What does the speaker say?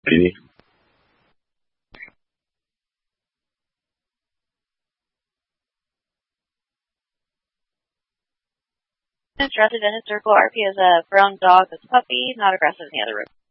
Lady. Interested in his circle. RP is a brown dog that's puppy, not aggressive in the other room.